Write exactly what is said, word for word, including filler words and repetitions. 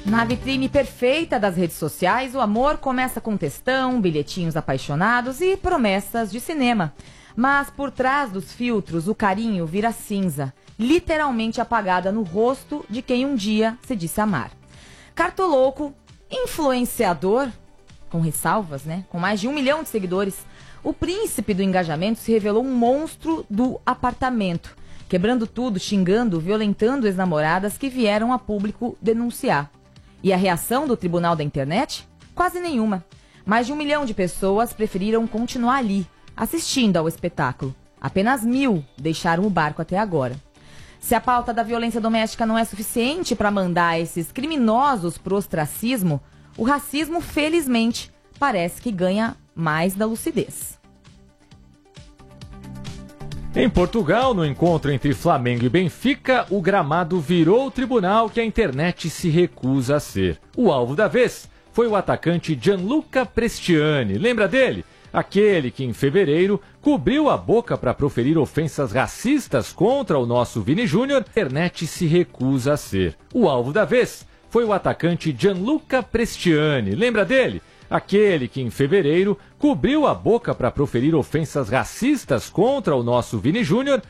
Na vitrine perfeita das redes sociais, o amor começa com textão, bilhetinhos apaixonados e promessas de cinema. Mas por trás dos filtros, o carinho vira cinza, literalmente apagada no rosto de quem um dia se disse amar. Cartolouco, influenciador, com ressalvas, né? Com mais de um milhão de seguidores, o príncipe do engajamento se revelou um monstro do apartamento, quebrando tudo, xingando, violentando ex-namoradas que vieram a público denunciar. E a reação do tribunal da internet? Quase nenhuma. Mais de um milhão de pessoas preferiram continuar ali, assistindo ao espetáculo. Apenas mil deixaram o barco até agora. Se a pauta da violência doméstica não é suficiente para mandar esses criminosos pro ostracismo, o racismo, felizmente, parece que ganha mais da lucidez. Em Portugal, no encontro entre Flamengo e Benfica, o gramado virou o tribunal que a internet se recusa a ser. O alvo da vez foi o atacante Gianluca Prestiani. Lembra dele? Aquele que, em fevereiro, cobriu a boca para proferir ofensas racistas contra o nosso Vini Júnior. A internet se recusa a ser. O alvo da vez foi o atacante Gianluca Prestiani. Lembra dele? Aquele que, em fevereiro, cobriu a boca para proferir ofensas racistas contra o nosso Vini Júnior